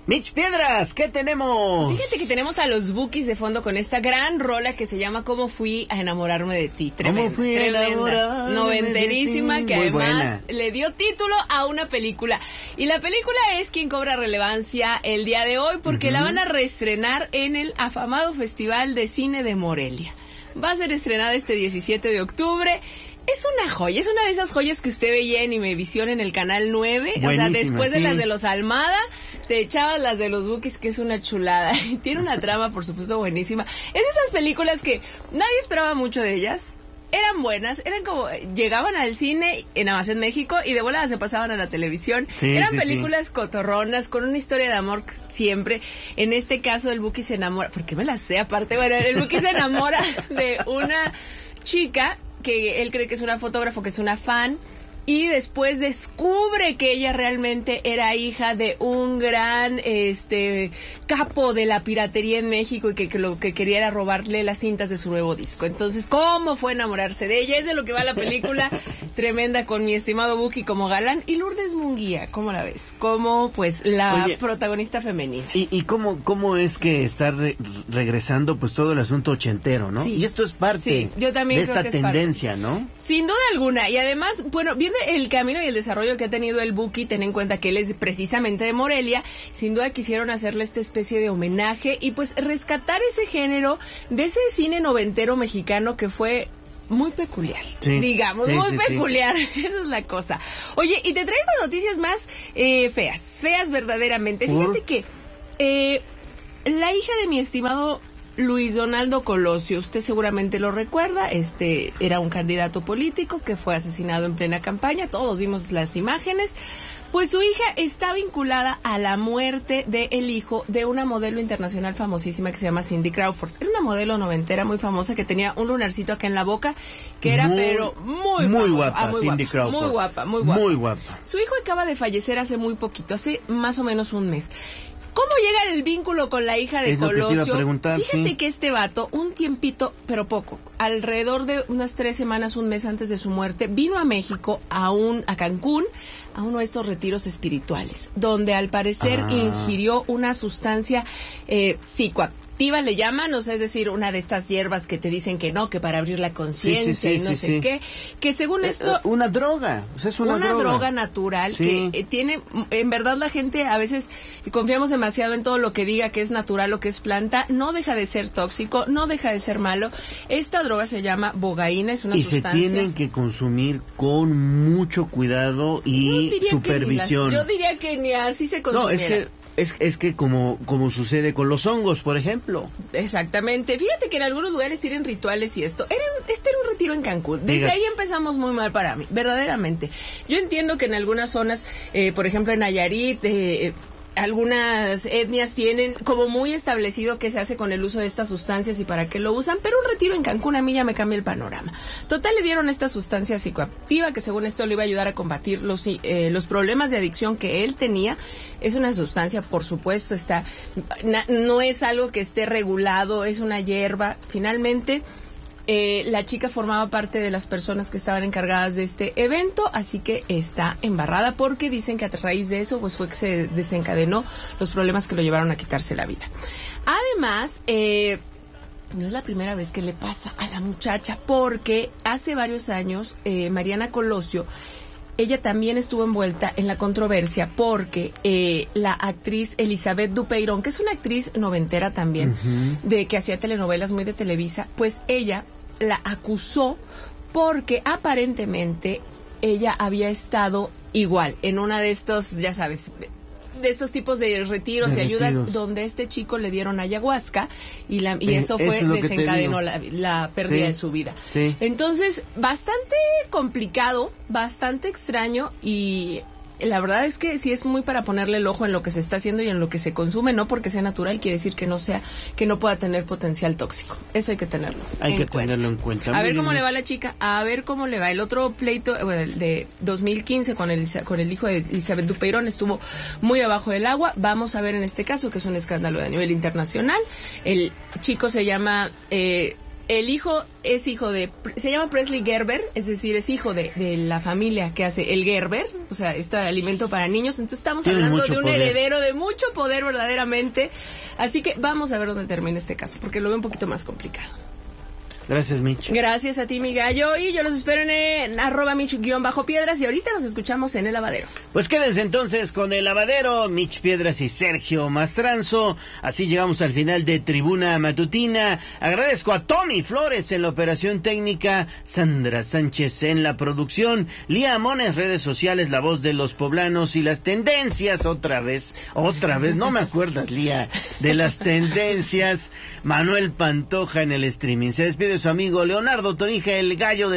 Mitch Piedras, ¿qué tenemos? Fíjate que tenemos a los Bukis de fondo con esta gran rola que se llama ¿Cómo fui a enamorarme de ti? Tremenda, ¿Cómo fui a enamorarme noventerísima, de ti? que Muy además buena. le dio título a una película. Y la película es quien cobra relevancia el día de hoy porque la van a reestrenar en el afamado Festival de Cine de Morelia. Va a ser estrenada este 17 de octubre. Es una joya, es una de esas joyas que usted veía en Imevisión en el Canal 9. Buenísima, o sea, después de sí. las de los Almada, te echabas las de los Bukis, que es una chulada. Y tiene una trama, por supuesto, buenísima. Es de esas películas que nadie esperaba mucho de ellas. Eran buenas, eran como, llegaban al cine, nada más en México, y de volada se pasaban a la televisión. Sí, eran sí, películas cotorronas, con una historia de amor siempre. En este caso, el Buki se enamora, porque me la sé aparte, bueno, el Buki se enamora de una chica que él cree que es una fotógrafa, que es una fan, y después descubre que ella realmente era hija de un gran capo de la piratería en México y que lo que quería era robarle las cintas de su nuevo disco. Entonces, ¿cómo fue enamorarse de ella? Es de lo que va la película. Tremenda, con mi estimado Buki como galán y Lourdes Munguía, ¿cómo la ves? Como pues la protagonista femenina. ¿Y cómo es que está regresando pues todo el asunto ochentero, ¿no? Sí. Y esto es parte Sí, yo también de creo esta que es tendencia, ¿no? Sin duda alguna. Y además, bueno, viendo el camino y el desarrollo que ha tenido el Buki, ten en cuenta que él es precisamente de Morelia, sin duda quisieron hacerle esta especie de homenaje y pues rescatar ese género de ese cine noventero mexicano que fue muy peculiar, digamos, muy peculiar. Esa es la cosa. Oye, y te traigo noticias más feas verdaderamente. Fíjate que la hija de mi estimado Luis Donaldo Colosio, usted seguramente lo recuerda, era un candidato político que fue asesinado en plena campaña, todos vimos las imágenes. Pues su hija está vinculada a la muerte del hijo de una modelo internacional famosísima que se llama Cindy Crawford. Era una modelo noventera muy famosa que tenía un lunarcito acá en la boca, que era muy guapa, Cindy Crawford. Muy guapa. Su hijo acaba de fallecer hace muy poquito, hace más o menos un mes. ¿Cómo llega el vínculo con la hija de Colosio? Fíjate que este vato, un tiempito, pero poco, alrededor de unas 3 semanas, un mes antes de su muerte, vino a México, a Cancún, a uno de estos retiros espirituales, donde al parecer ingirió una sustancia psicoactiva, le llaman, o sea, es decir, una de estas hierbas que te dicen que no, que para abrir la conciencia y no sé qué, que según esto... Una droga, o sea, es una droga natural que tiene, en verdad la gente a veces confiamos demasiado en todo lo que diga que es natural o que es planta, no deja de ser tóxico, no deja de ser malo. Esta droga se llama bogaína, es una sustancia... Y se tienen que consumir con mucho cuidado y supervisión. Yo diría que ni así se consumiera. No, es que como sucede con los hongos, por ejemplo. Exactamente. Fíjate que en algunos lugares tienen rituales y esto. Este era un retiro en Cancún. Desde ahí empezamos muy mal para mí, verdaderamente. Yo entiendo que en algunas zonas, por ejemplo en Nayarit, algunas etnias tienen como muy establecido qué se hace con el uso de estas sustancias y para qué lo usan, pero un retiro en Cancún a mí ya me cambia el panorama. Total, le dieron esta sustancia psicoactiva que según esto le iba a ayudar a combatir los problemas de adicción que él tenía. Es una sustancia, por supuesto, no es algo que esté regulado, es una hierba. Finalmente, la chica formaba parte de las personas que estaban encargadas de este evento, así que está embarrada porque dicen que a raíz de eso pues fue que se desencadenó los problemas que lo llevaron a quitarse la vida. Además, no es la primera vez que le pasa a la muchacha, porque hace varios años Mariana Colosio, ella también estuvo envuelta en la controversia porque la actriz Elizabeth Dupeirón, que es una actriz noventera también, de que hacía telenovelas muy de Televisa, pues ella la acusó porque aparentemente ella había estado igual en una de estos, ya sabes, de estos tipos de retiros y ayudas donde este chico le dieron ayahuasca y eso desencadenó la pérdida de su vida. Sí. Entonces, bastante complicado, bastante extraño y la verdad es que sí es muy para ponerle el ojo en lo que se está haciendo y en lo que se consume, no porque sea natural quiere decir que no pueda tener potencial tóxico. Eso hay que tenerlo. Tenerlo en cuenta. A ver cómo le va a la chica, a ver cómo le va. El otro pleito de 2015 con el hijo de Elizabeth Dupeirón estuvo muy abajo del agua. Vamos a ver en este caso que es un escándalo a nivel internacional. El chico se llama El hijo es se llama Presley Gerber, es decir, es hijo de la familia que hace el Gerber, o sea, este alimento para niños. Entonces estamos hablando de un heredero de mucho poder verdaderamente. Así que vamos a ver dónde termina este caso, porque lo veo un poquito más complicado. Gracias, Mitch. Gracias a ti, mi gallo. Y yo los espero en @Mitch_Piedras. Y ahorita nos escuchamos en El Lavadero. Pues quédense entonces con El Lavadero, Mitch Piedras y Sergio Mastranzo. Así llegamos al final de Tribuna Matutina. Agradezco a Tommy Flores en la operación técnica, Sandra Sánchez en la producción, Lía Mones, redes sociales, la voz de los poblanos y las tendencias. Otra vez, no me acuerdas, Lía, de las tendencias. Manuel Pantoja en el streaming. Se despide su amigo Leonardo Torija, el gallo de